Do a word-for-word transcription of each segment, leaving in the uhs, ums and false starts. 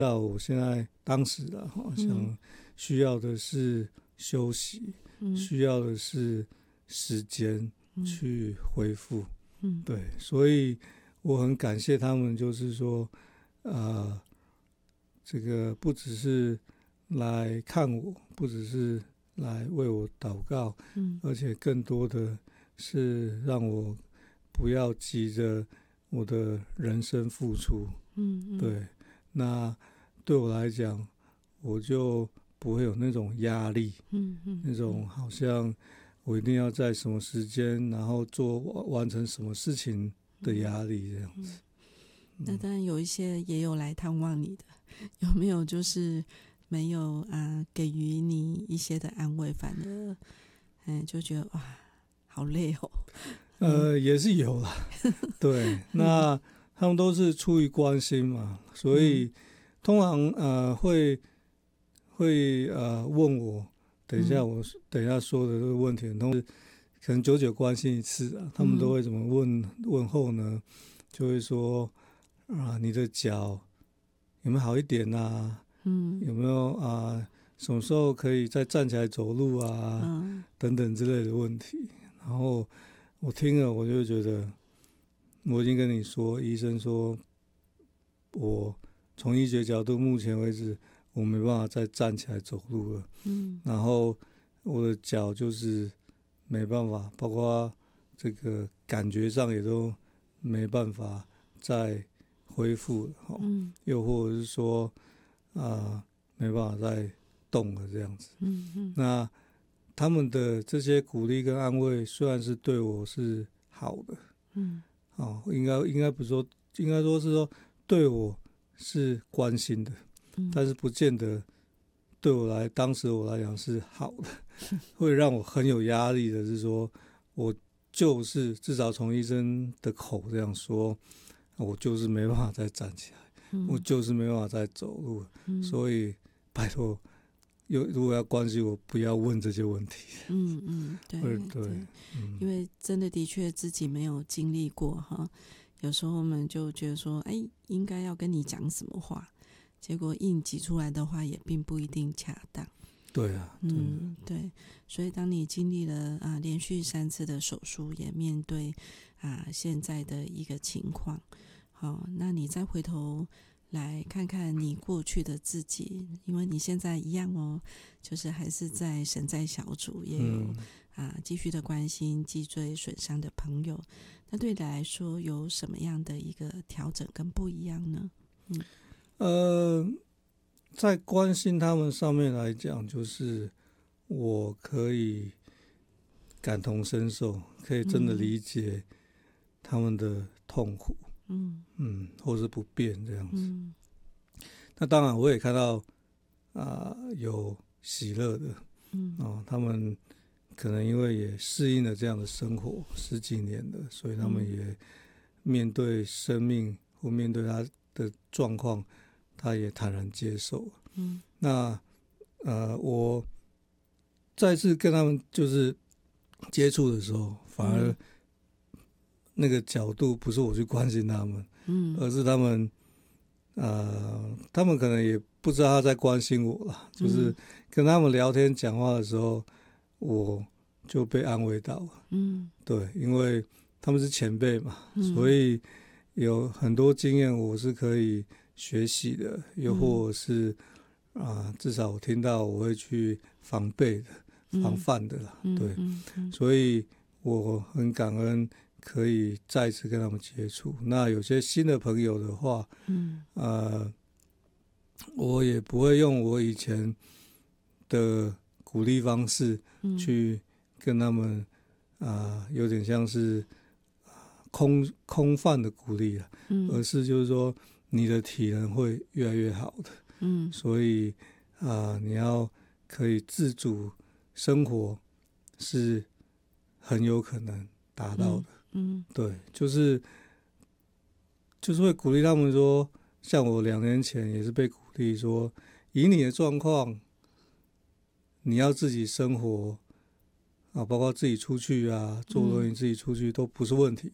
到我现在当时的好像需要的是休息，嗯、需要的是时间去恢复。嗯，对，所以我很感谢他们，就是说，呃，这个不只是来看我，不只是来为我祷告，嗯，而且更多的是让我不要急着我的人生付出。嗯，嗯对，那对我来讲，我就不会有那种压力，嗯嗯，那种好像我一定要在什么时间，然后做完成什么事情的压力这样子。 嗯、那当然有一些也有来探望你的，有没有就是没有啊给予你一些的安慰，反而哎就觉得哇好累哦。 呃，也是有啦，对，那他们都是出于关心嘛，所以、嗯、通常呃会会呃问我，等一下我、嗯、等一下说的这个问题，通常可能久久关心一次啊，他们都会怎么问、嗯、问候呢？就会说啊，你的脚有没有好一点啊？嗯，有没有啊？什么时候可以再站起来走路啊？嗯、等等之类的问题，然后。我听了，我就觉得，我已经跟你说，医生说，我从医学角度，目前为止，我没办法再站起来走路了。嗯，然后我的脚就是没办法，包括这个感觉上也都没办法再恢复了。嗯，又或者是说，啊、呃，没办法再动了这样子。嗯嗯，那。他们的这些鼓励跟安慰，虽然是对我是好的，嗯，哦，应该应该不是说，应该说是说对我是关心的，嗯，但是不见得对我来，当时我来讲是好的，会让我很有压力的是说，我就是至少从医生的口这样说，我就是没办法再站起来，嗯，我就是没办法再走路，嗯，所以拜托。如果要关心我，不要问这些问题。 嗯嗯，对 对, 对、嗯，因为真的的确自己没有经历过哈，有时候我们就觉得说，哎，应该要跟你讲什么话，结果硬挤出来的话也并不一定恰当。 对啊， 嗯，对，所以当你经历了啊连续三次的手术，也面对啊现在的一个情况，好，那你再回头。来看看你过去的自己，因为你现在一样哦，就是还是在神在小组，也有、嗯、啊继续的关心脊椎损伤的朋友，那对你来说有什么样的一个调整跟不一样呢？嗯， 呃，在关心他们上面来讲，就是我可以感同身受，可以真的理解他们的痛苦。嗯嗯，或是不便这样子。嗯、那当然，我也看到啊、呃、有喜乐的，嗯哦，他们可能因为也适应了这样的生活十几年了，所以他们也面对生命或面对他的状况，他也坦然接受。嗯，那呃，我再次跟他们就是接触的时候，反而、嗯。那个角度不是我去关心他们，嗯，而是他们，呃，他们可能也不知道他在关心我啦，嗯、就是跟他们聊天讲话的时候，我就被安慰到了，嗯，对，因为他们是前辈嘛，嗯、所以有很多经验我是可以学习的，又或者是啊、呃，至少我听到我会去防备的、防范的啦，嗯、对，嗯嗯、所以我很感恩。可以再次跟他们接触。那有些新的朋友的话，嗯，呃，我也不会用我以前的鼓励方式去跟他们，啊、呃，有点像是空空泛的鼓励了，嗯，而是就是说你的体能会越来越好的，嗯，所以啊、呃，你要可以自主生活是很有可能达到的。嗯嗯，对，就是就是会鼓励他们说，像我两年前也是被鼓励说，以你的状况，你要自己生活啊，包括自己出去啊，坐轮椅自己出去都不是问题的。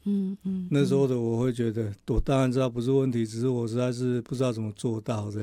嗯嗯， 那时候的我会觉得，我当然知道不是问题，只是我实在是不知道怎么做到这样。